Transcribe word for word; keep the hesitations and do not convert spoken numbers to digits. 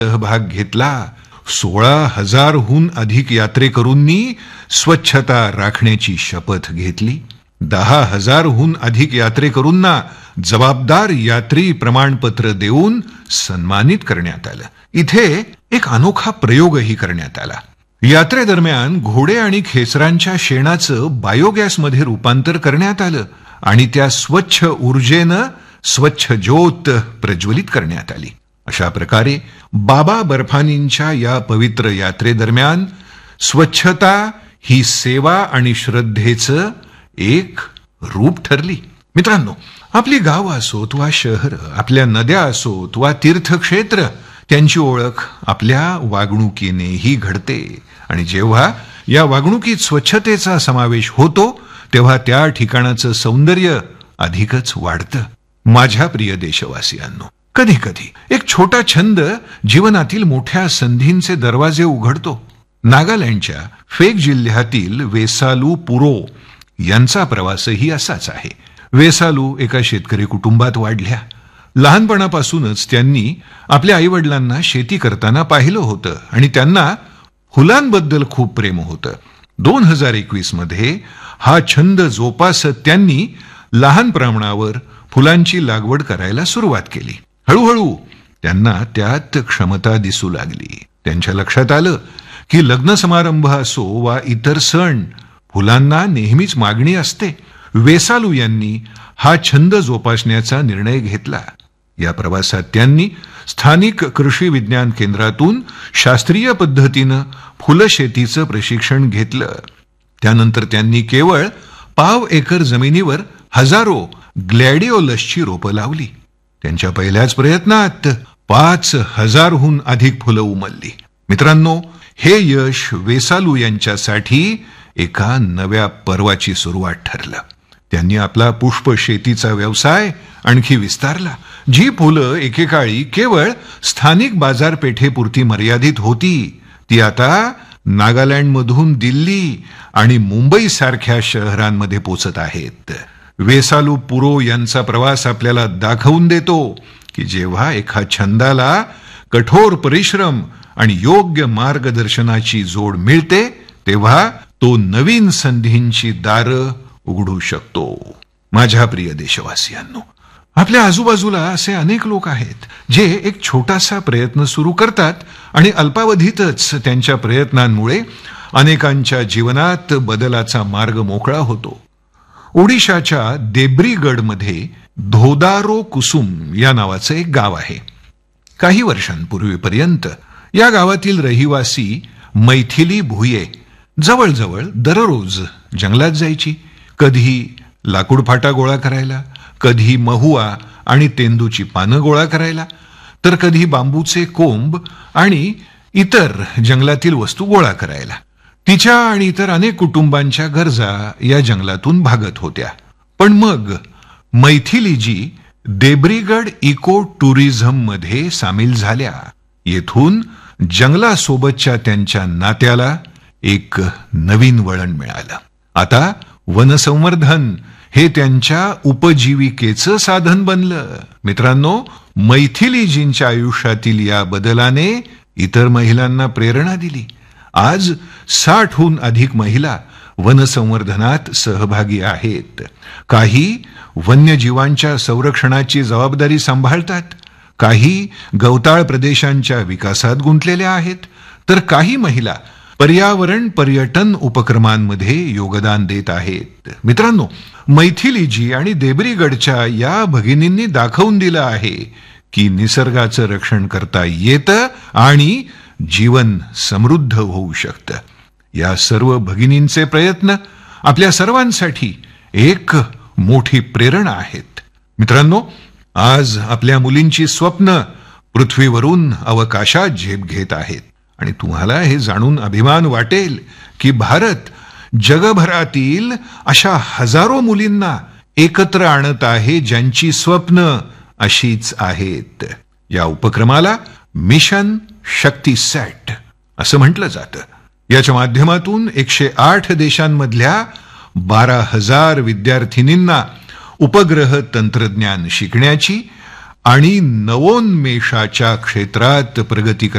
सहभाग घेतला. सोळा हजारहून अधिक यात्रेकरूंनी स्वच्छता राखण्याची शपथ घेतली. दहा हजारहून अधिक यात्रेकरूंना जबाबदार यात्री प्रमाणपत्र देऊन सन्मानित करण्यात आलं. इथे एक अनोखा प्रयोगही करण्यात आला. यात्रेदरम्यान घोडे आणि खेचरांच्या शेणाचं बायोगॅसमध्ये रूपांतर करण्यात आलं आणि त्या स्वच्छ ऊर्जेनं स्वच्छ ज्योत प्रज्वलित करण्यात आली. अशा प्रकारे बाबा बर्फानींच्या या पवित्र यात्रेदरम्यान स्वच्छता ही सेवा आणि श्रद्धेचं एक रूप ठरली. मित्रांनो, आपली गावं असोत वा शहर, आपल्या नद्या असोत वा तीर्थक्षेत्र, त्यांची ओळख आपल्या वागणुकीनेही घडते. आणि जेव्हा या वागणुकीत स्वच्छतेचा समावेश होतो तेव्हा त्या ठिकाणाचं सौंदर्य अधिकच वाढतं. माझ्या प्रिय देशवासियांनो, कधी कधी एक छोटा छंद जीवनातील मोठ्या संधींचे दरवाजे उघडतो. नागालँडच्या फेक जिल्ह्यातील वेसालू पुरो यांचा प्रवासही असाच आहे. वेसालू एका शेतकरी कुटुंबात वाढल्या. लहानपणापासूनच त्यांनी आपल्या आईवडिलांना शेती करताना पाहिलं होतं आणि त्यांना फुलांबद्दल खूप प्रेम होतं. दोन हजार एकवीस मध्ये हा छंद जोपासत त्यांनी लहान प्रमाणावर फुलांची लागवड करायला सुरुवात केली. हळूहळू त्यांना त्यात क्षमता दिसू लागली. त्यांच्या लक्षात आलं की लग्न समारंभ असो वा इतर सण, फुलांना नेहमीच मागणी असते. वेसालू यांनी हा छंद जोपासण्याचा निर्णय घेतला. या प्रवासात त्यांनी स्थानिक कृषी विज्ञान केंद्रातून शास्त्रीय पद्धतीनं फुलशेतीचं प्रशिक्षण घेतलं. त्यानंतर त्यांनी केवळ पाव एकर जमिनीवर हजारो ग्लॅडिओलसची रोपं लावली. त्यांच्या पहिल्याच प्रयत्नात पाच हजारहून अधिक फुलं उमलली. मित्रांनो, हे यश वेसालू यांच्यासाठी एका नव्या पर्वाची सुरुवात ठरलं. त्यांनी आपला पुष्प शेतीचा व्यवसाय आणखी विस्तारला. जी फुलं एकेकाळी केवळ स्थानिक बाजारपेठेपुरती मर्यादित होती, ती आता नागालँडमधून दिल्ली आणि मुंबई सारख्या शहरांमध्ये पोचत आहेत. वेसालू पुरो यांचा प्रवास आपल्याला दाखवून देतो की जेव्हा एका छंदाला कठोर परिश्रम आणि योग्य मार्गदर्शनाची जोड मिळते तेव्हा तो नवीन संधींची दारं उघडू शकतो. माझ्या प्रिय देशवासियांनो, आपल्या आजूबाजूला असे अनेक लोक आहेत जे एक छोटासा प्रयत्न सुरू करतात आणि अल्पावधीतच त्यांच्या प्रयत्नांमुळे अनेकांच्या जीवनात बदलाचा मार्ग मोकळा होतो. ओडिशाच्या देब्रीगडमध्ये धोदारो कुसुम या नावाचं एक गाव आहे. काही वर्षांपूर्वीपर्यंत या गावातील रहिवासी मैथिली भुये जवळजवळ दररोज जंगलात जायची. कधी लाकूड फाटा गोळा करायला, कधी महुआ आणि तेंदूची पानं गोळा करायला, तर कधी बांबूचे कोंब आणि इतर जंगलातील वस्तू गोळा करायला. तिच्या आणि इतर अनेक कुटुंबांच्या गरजा या जंगलातून भागत होत्या. पण मग मैथिलीजी देब्रीगड इको टुरिझम मध्ये सामील झाल्या. येथून जंगलासोबतच्या त्यांच्या नात्याला एक नवीन वळण मिळालं. आता वनसंवर्धन हे त्यांच्या उपजीविकेचं साधन बनलं. मित्रांनो, मैथिलीजींच्या आयुष्यातील या बदलाने इतर महिलांना प्रेरणा दिली. आज साठहून अधिक महिला वनसंवर्धनात सहभागी आहेत. काही वन्यजीवांच्या संरक्षणाची जबाबदारी सांभाळतात, काही गवताळ प्रदेशांच्या विकासात गुंतलेल्या आहेत, तर काही महिला पर्यावरण पर्यटन उपक्रमांमध्ये योगदान देत आहेत. मित्रांनो, मैथिलीजी आणि देब्रीगडच्या या भगिनींनी दाखवून दिलं आहे की निसर्गाचं रक्षण करता येतं आणि जीवन समृद्ध होऊ शकतं. या सर्व भगिनींचे प्रयत्न आपल्या सर्वांसाठी एक मोठी प्रेरणा आहेत. मित्रांनो, आज आपल्या मुलींची स्वप्न पृथ्वीवरून अवकाशात झेप घेत आहेत आणि तुम्हाला हे जाणून अभिमान वाटेल की भारत जगभरातील अशा हजारो मुलींना एकत्र आणत आहे ज्यांची स्वप्न अशीच आहेत. या उपक्रमाला मिशन शक्ती सॅट असं म्हटलं जातं. याच्या माध्यमातून एकशे आठ देशांमधल्या बारा हजार विद्यार्थिनींना उपग्रह तंत्रज्ञान शिकण्याची आणि नवोन्मेषाच्या क्षेत्रात प्रगती